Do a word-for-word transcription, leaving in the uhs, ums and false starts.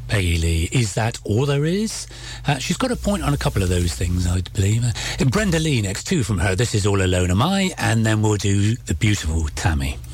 Peggy Lee. Is that all there is? Uh, she's got a point on a couple of those things, I believe. Uh, Brenda Lee next, too, from her. This is All Alone Am I? And then we'll do the beautiful Tammy.